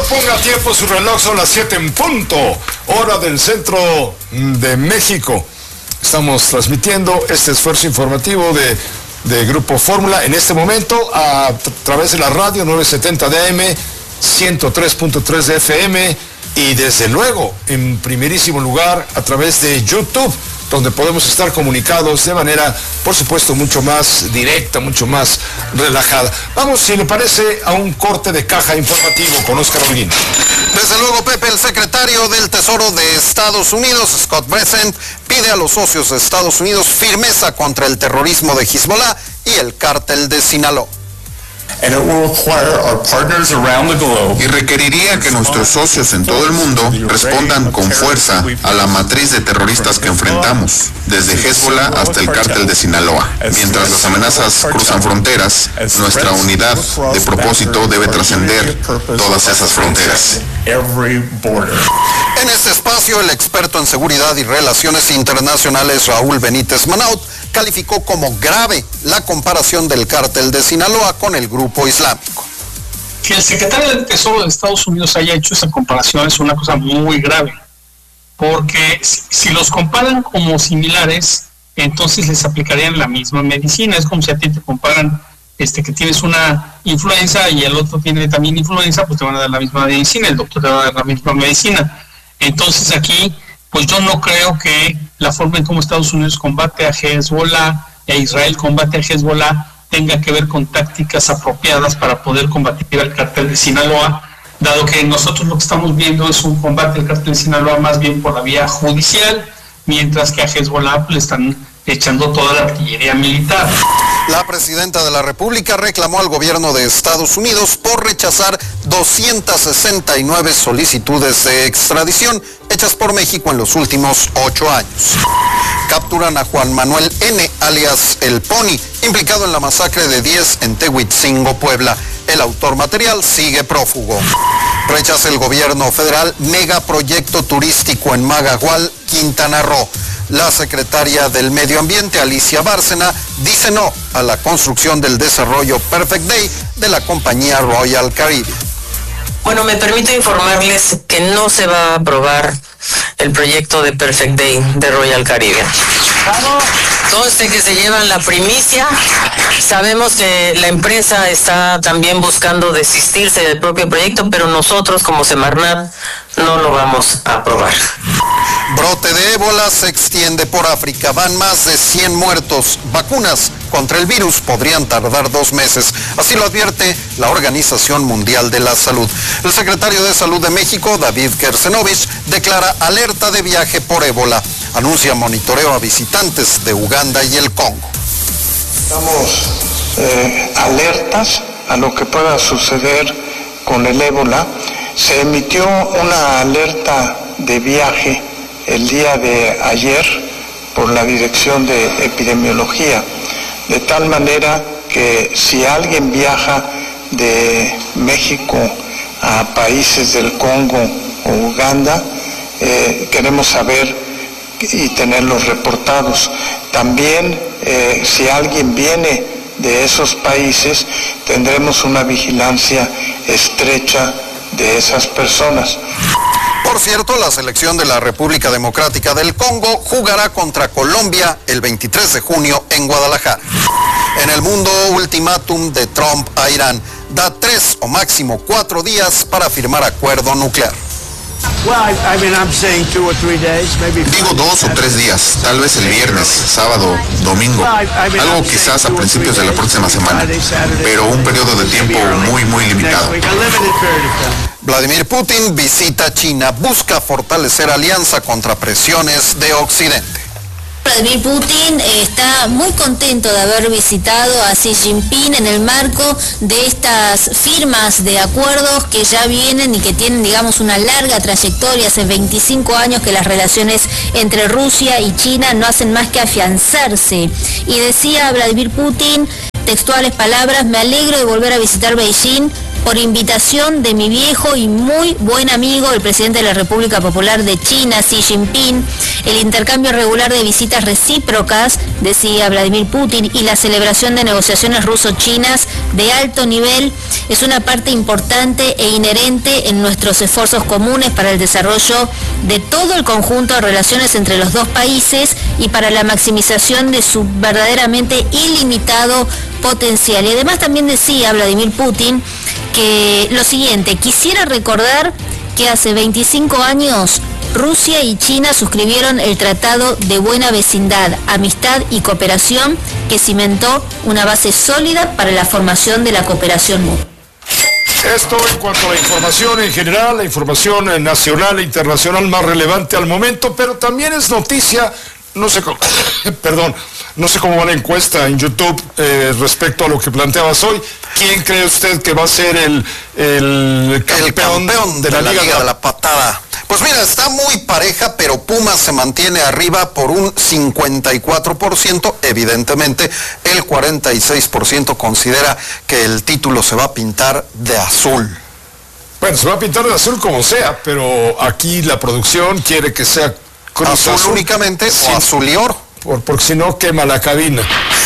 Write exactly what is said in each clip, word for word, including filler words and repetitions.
ponga tiempo su reloj, son las siete en punto, hora del centro de México. Estamos transmitiendo este esfuerzo informativo de, de Grupo Fórmula en este momento a, a través de la radio novecientos setenta de A M, ciento tres punto tres de F M y desde luego en primerísimo lugar a través de YouTube, donde podemos estar comunicados de manera, por supuesto, mucho más directa, mucho más relajada. Vamos, si le parece, a un corte de caja informativo con Oscar Holguín. Desde luego, Pepe, el secretario del Tesoro de Estados Unidos, Scott Bessent, pide a los socios de Estados Unidos firmeza contra el terrorismo de Hezbollah y el cártel de Sinaloa. Y requeriría que nuestros socios en todo el mundo respondan con fuerza a la matriz de terroristas que enfrentamos, desde Hezbollah hasta el cártel de Sinaloa. Mientras las amenazas cruzan fronteras, nuestra unidad de propósito debe trascender todas esas fronteras. En este espacio, el experto en seguridad y relaciones internacionales Raúl Benítez Manaut calificó como grave la comparación del cártel de Sinaloa con el grupo islámico. Que el secretario del Tesoro de Estados Unidos haya hecho esa comparación es una cosa muy grave, porque si, si los comparan como similares, entonces les aplicarían la misma medicina. Es como si a ti te comparan este, que tienes una influenza y el otro tiene también influenza, pues te van a dar la misma medicina, el doctor te va a dar la misma medicina. Entonces aquí, pues yo no creo que la forma en cómo Estados Unidos combate a Hezbollah y a Israel combate a Hezbollah tenga que ver con tácticas apropiadas para poder combatir al cártel de Sinaloa, dado que nosotros lo que estamos viendo es un combate al cártel de Sinaloa más bien por la vía judicial, mientras que a Hezbollah le están echando toda la artillería militar. La presidenta de la República reclamó al gobierno de Estados Unidos por rechazar doscientas sesenta y nueve solicitudes de extradición hechas por México en los últimos ocho años. Capturan a Juan Manuel N., alias El Pony, implicado en la masacre de diez en Tehuitzingo, Puebla. El autor material sigue prófugo. Rechaza el gobierno federal megaproyecto turístico en Magagual, Quintana Roo. La secretaria del Medio Ambiente, Alicia Bárcena, dice no a la construcción del desarrollo Perfect Day de la compañía Royal Caribbean. Bueno, me permito informarles que no se va a aprobar el proyecto de Perfect Day de Royal Caribbean. Conste que se llevan la primicia. Sabemos que la empresa está también buscando desistirse del propio proyecto, pero nosotros como Semarnat no lo vamos a aprobar. Brote de ébola se extiende por África. Van más de cien muertos. Vacunas contra el virus podrían tardar dos meses. Así lo advierte la Organización Mundial de la Salud. El secretario de Salud de México, David Kersenovich, declara alerta de viaje por ébola. Anuncia monitoreo a visitantes de Uganda y el Congo. Estamos eh, alertas a lo que pueda suceder con el ébola. Se emitió una alerta de viaje el día de ayer por la Dirección de Epidemiología, de tal manera que si alguien viaja de México a países del Congo o Uganda, eh, queremos saber y tenerlos reportados. También eh, si alguien viene de esos países, tendremos una vigilancia estrecha de esas personas. Por cierto, la selección de la República Democrática del Congo jugará contra Colombia el veintitrés de junio en Guadalajara. En el mundo, ultimátum de Trump a Irán. Da tres o máximo cuatro días para firmar acuerdo nuclear. Digo dos o tres días, tal vez el viernes, sábado, domingo, algo quizás a principios de la próxima semana, pero un periodo de tiempo muy, muy limitado. Vladimir Putin visita China, busca fortalecer alianza contra presiones de Occidente. Vladimir Putin está muy contento de haber visitado a Xi Jinping en el marco de estas firmas de acuerdos que ya vienen y que tienen, digamos, una larga trayectoria. Hace veinticinco años que las relaciones entre Rusia y China no hacen más que afianzarse. Y decía Vladimir Putin, textuales palabras: me alegro de volver a visitar Beijing, por invitación de mi viejo y muy buen amigo, el presidente de la República Popular de China, Xi Jinping. El intercambio regular de visitas recíprocas, decía Vladimir Putin, y la celebración de negociaciones ruso-chinas de alto nivel es una parte importante e inherente en nuestros esfuerzos comunes para el desarrollo de todo el conjunto de relaciones entre los dos países y para la maximización de su verdaderamente ilimitado potencial. Y además también decía Vladimir Putin que lo siguiente: quisiera recordar que hace veinticinco años Rusia y China suscribieron el Tratado de Buena Vecindad, Amistad y Cooperación, que cimentó una base sólida para la formación de la cooperación mutua. Esto en cuanto a la información en general, la información nacional e internacional más relevante al momento, pero también es noticia, no sé cómo, perdón, no sé cómo va la encuesta en YouTube eh, respecto a lo que planteabas hoy. ¿Quién cree usted que va a ser el, el campeón, el campeón de, de la, la Liga, Liga de la Patada? Pues mira, está muy pareja, pero Pumas se mantiene arriba por un cincuenta y cuatro por ciento. Evidentemente, el cuarenta y seis por ciento considera que el título se va a pintar de azul. Bueno, se va a pintar de azul como sea, pero aquí la producción quiere que sea Cruz azul, azul únicamente, sí, o azul y oro. Por, porque si no quema la cabina.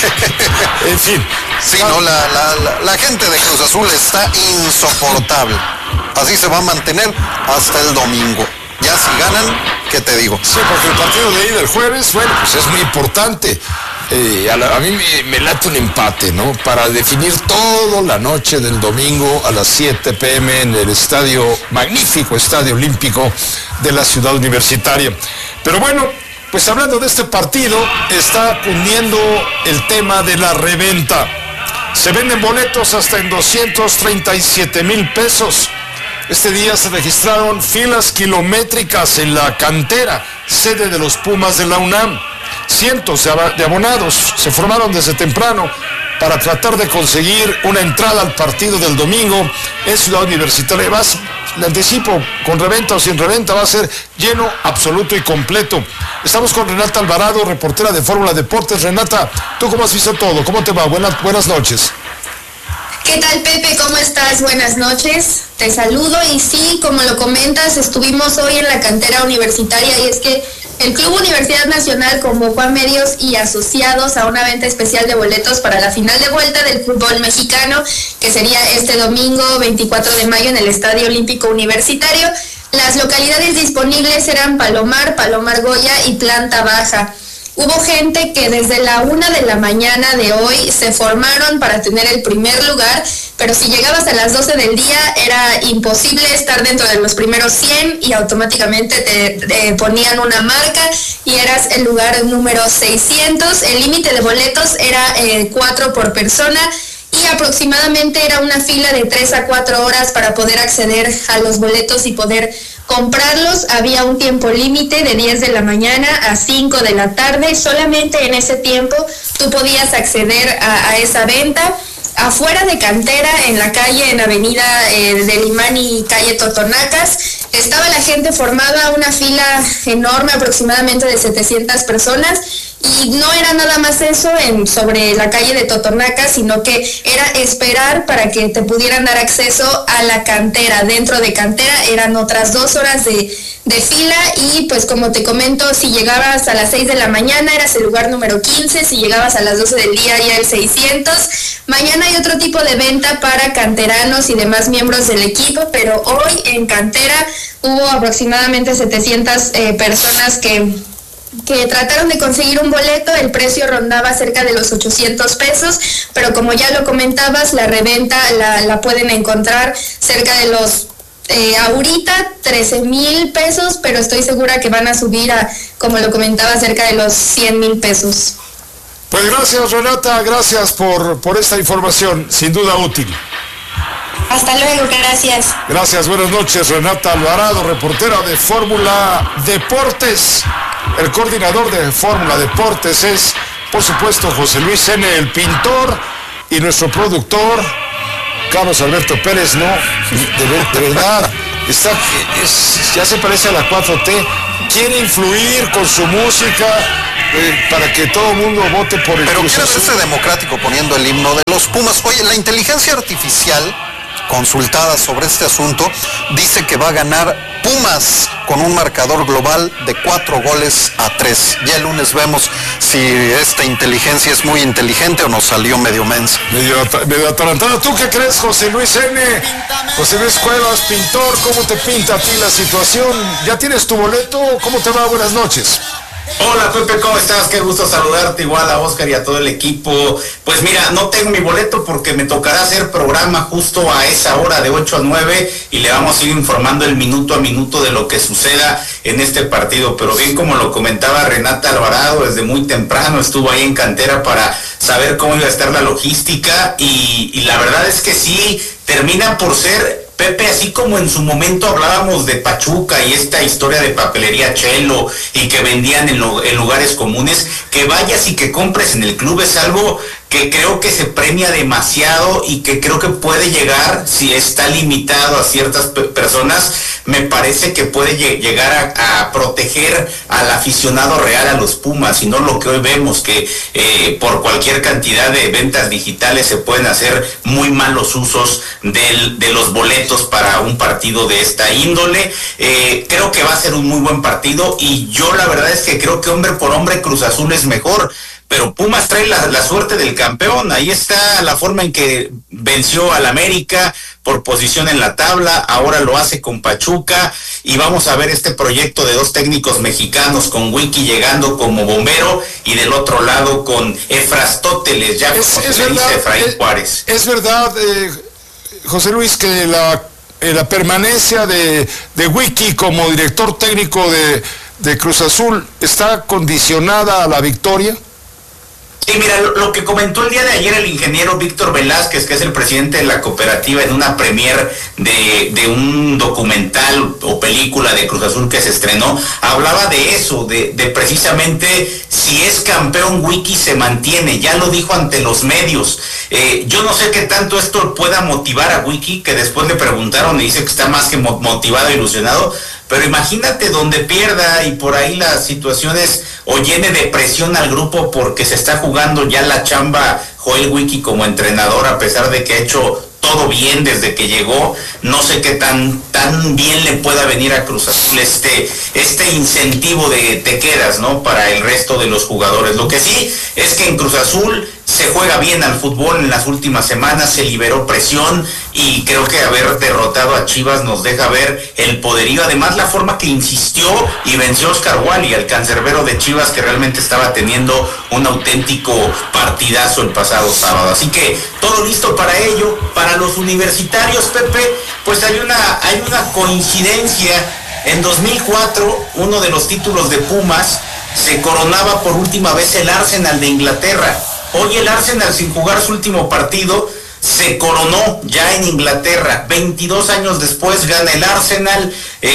En fin. Sí, no, la, la, la, la gente de Cruz Azul está insoportable. Así se va a mantener hasta el domingo. Ya si ganan, ¿qué te digo? Sí, porque el partido de ida el jueves, bueno, pues es muy importante. Eh, a, la, a mí me, me late un empate, ¿no? Para definir toda la noche del domingo a las siete pe eme en el estadio, magnífico estadio olímpico de la ciudad universitaria. Pero bueno, pues hablando de este partido, está cundiendo el tema de la reventa. Se venden boletos hasta en doscientos treinta y siete mil pesos. Este día se registraron filas kilométricas en la cantera, sede de los Pumas de la UNAM. Cientos de abonados se formaron desde temprano para tratar de conseguir una entrada al partido del domingo en Ciudad Universitaria. Vas, le anticipo, con reventa o sin reventa, va a ser lleno, absoluto y completo. Estamos con Renata Alvarado, reportera de Fórmula Deportes. Renata, ¿tú cómo has visto todo? ¿Cómo te va? Buenas, buenas noches. ¿Qué tal, Pepe? ¿Cómo estás? Buenas noches. Te saludo y sí, como lo comentas, estuvimos hoy en la cantera universitaria y es que el Club Universidad Nacional convocó a medios y asociados a una venta especial de boletos para la final de vuelta del fútbol mexicano, que sería este domingo veinticuatro de mayo en el Estadio Olímpico Universitario. Las localidades disponibles eran Palomar, Palomar Goya y Planta Baja. Hubo gente que desde la una de la mañana de hoy se formaron para tener el primer lugar, pero si llegabas a las doce del día era imposible estar dentro de los primeros cien y automáticamente te, te ponían una marca y eras el lugar número seiscientos. El límite de boletos era eh, cuatro por persona y aproximadamente era una fila de tres a cuatro horas para poder acceder a los boletos y poder comprarlos. Había un tiempo límite de diez de la mañana a cinco de la tarde. Solamente en ese tiempo tú podías acceder a, a esa venta. Afuera de cantera, en la calle, en avenida eh, del Imán y calle Totonacas, estaba la gente formada, una fila enorme, aproximadamente de setecientas personas, y no era nada más eso en, sobre la calle de Totonacas, sino que era esperar para que te pudieran dar acceso a la cantera. Dentro de cantera eran otras dos horas de, de fila y pues como te comento, si llegabas a las seis de la mañana eras el lugar número quince, si llegabas a las doce del día ya el seiscientos. Mañana hay otro tipo de venta para canteranos y demás miembros del equipo, pero hoy en cantera hubo aproximadamente setecientas eh, personas que... que trataron de conseguir un boleto. El precio rondaba cerca de los ochocientos pesos, pero como ya lo comentabas, la reventa la, la pueden encontrar cerca de los, eh, ahorita trece mil pesos, pero estoy segura que van a subir a, como lo comentaba, cerca de los cien mil pesos. Pues gracias, Renata, gracias por, por esta información, sin duda útil. Hasta luego, gracias. Gracias, buenas noches, Renata Alvarado, reportera de Fórmula Deportes. El coordinador de Fórmula Deportes es, por supuesto, José Luis N., el pintor, y nuestro productor, Carlos Alberto Pérez. No, de, de verdad, está, es, ya se parece a la cuatro T, quiere influir con su música eh, para que todo el mundo vote por el Pero Cruz quiere Azul. verse democrático poniendo el himno de los Pumas. Oye, la inteligencia artificial consultada sobre este asunto, dice que va a ganar Pumas con un marcador global de cuatro goles a tres. Ya el lunes vemos si esta inteligencia es muy inteligente o nos salió medio mensa. Medio, medio atarantada. ¿Tú qué crees, José Luis N? José Luis Cuevas, pintor, ¿cómo te pinta a ti la situación? ¿Ya tienes tu boleto? ¿Cómo te va? Buenas noches. Hola Pepe, ¿cómo estás? Qué gusto saludarte, igual a Oscar y a todo el equipo. Pues mira, no tengo mi boleto porque me tocará hacer programa justo a esa hora de ocho a nueve y le vamos a ir informando el minuto a minuto de lo que suceda en este partido. Pero bien, como lo comentaba Renata Alvarado, desde muy temprano estuvo ahí en cantera para saber cómo iba a estar la logística y, y la verdad es que sí, termina por ser... Pepe, así como en su momento hablábamos de Pachuca y esta historia de papelería Chelo y que vendían en, lo, en lugares comunes, que vayas y que compres en el club es algo que creo que se premia demasiado y que creo que puede llegar, si está limitado a ciertas pe personas, me parece que puede llegar a, a proteger al aficionado real a los Pumas, y no lo que hoy vemos, que eh, por cualquier cantidad de ventas digitales se pueden hacer muy malos usos del, de los boletos para un partido de esta índole. Eh, creo que va a ser un muy buen partido y yo la verdad es que creo que hombre por hombre Cruz Azul es mejor. Pero Pumas trae la, la suerte del campeón. Ahí está la forma en que venció al América por posición en la tabla, ahora lo hace con Pachuca, y vamos a ver este proyecto de dos técnicos mexicanos, con Wiki llegando como bombero, y del otro lado con Efrastóteles, ya es, como es se verdad, dice Efraín es, Juárez. Es verdad, eh, José Luis, que la, eh, la permanencia de, de Wiki como director técnico de, de Cruz Azul está condicionada a la victoria. Sí, mira, lo, lo que comentó el día de ayer el ingeniero Víctor Velázquez, que es el presidente de la cooperativa, en una premier de, de un documental o película de Cruz Azul que se estrenó, hablaba de eso, de, de precisamente si es campeón Wiki se mantiene, ya lo dijo ante los medios. Eh, yo no sé qué tanto esto pueda motivar a Wiki, que después le preguntaron y dice que está más que motivado e ilusionado, pero imagínate donde pierda y por ahí las situaciones o llene de presión al grupo porque se está jugando ya la chamba Joel Wiki como entrenador, a pesar de que ha hecho todo bien desde que llegó. No sé qué tan tan bien le pueda venir a Cruz Azul este, este incentivo de te quedas, ¿no?, para el resto de los jugadores. Lo que sí es que en Cruz Azul se juega bien al fútbol en las últimas semanas, se liberó presión y creo que haber derrotado a Chivas nos deja ver el poderío. Además, la forma que insistió y venció a Oscar Wally, al cancerbero de Chivas, que realmente estaba teniendo un auténtico partidazo el pasado sábado. Así que todo listo para ello. Para los universitarios, Pepe, pues hay una, hay una coincidencia. En dos mil cuatro, uno de los títulos de Pumas se coronaba por última vez el Arsenal de Inglaterra. Hoy el Arsenal, sin jugar su último partido, se coronó ya en Inglaterra. veintidós años después gana el Arsenal.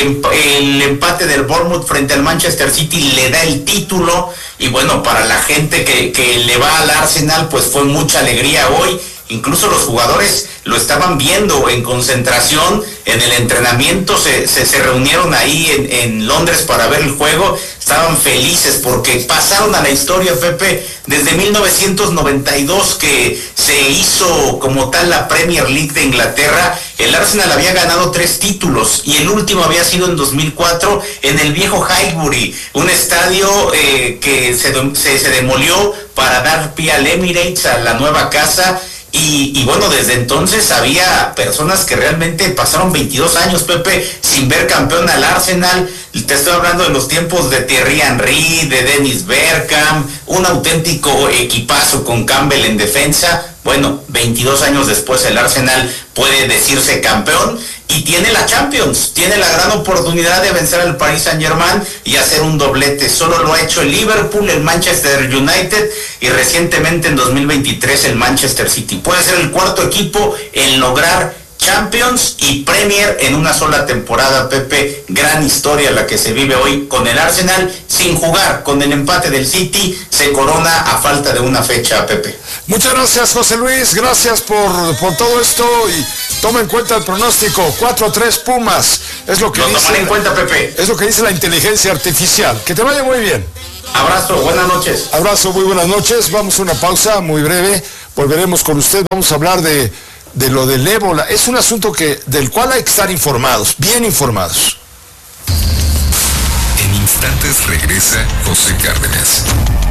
El empate del Bournemouth frente al Manchester City le da el título. Y bueno, para la gente que, que le va al Arsenal, pues fue mucha alegría hoy. Incluso los jugadores lo estaban viendo en concentración, en el entrenamiento, se, se, se reunieron ahí en, en Londres para ver el juego, estaban felices porque pasaron a la historia, Pepe, desde mil novecientos noventa y dos que se hizo como tal la Premier League de Inglaterra. El Arsenal había ganado tres títulos y el último había sido en dos mil cuatro en el viejo Highbury, un estadio eh, que se, se, se demolió para dar pie al Emirates, a la nueva casa. Y, y bueno, desde entonces había personas que realmente pasaron veintidós años, Pepe, sin ver campeón al Arsenal. Te estoy hablando de los tiempos de Thierry Henry, de Dennis Bergkamp, un auténtico equipazo con Campbell en defensa. Bueno, veintidós años después el Arsenal puede decirse campeón y tiene la Champions, tiene la gran oportunidad de vencer al Paris Saint-Germain y hacer un doblete. Solo lo ha hecho el Liverpool, el Manchester United y recientemente en dos mil veintitrés el Manchester City. Puede ser el cuarto equipo en lograr Champions y Premier en una sola temporada, Pepe. Gran historia la que se vive hoy con el Arsenal sin jugar, con el empate del City, se corona a falta de una fecha, Pepe. Muchas gracias, José Luis, gracias por, por todo esto y toma en cuenta el pronóstico, cuatro a tres Pumas, es lo que lo dice, tomaré en cuenta, Pepe. Es lo que dice la inteligencia artificial. Que te vaya muy bien. Abrazo, buenas noches. Abrazo, muy buenas noches. Vamos a una pausa muy breve, volveremos con usted, vamos a hablar de de lo del ébola. Es un asunto que, del cual hay que estar informados, bien informados. En instantes regresa José Cárdenas.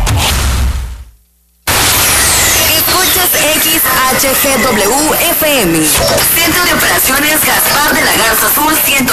Escuchas X H G W F M. Centro de Operaciones Gaspar de la Garza Azul ciento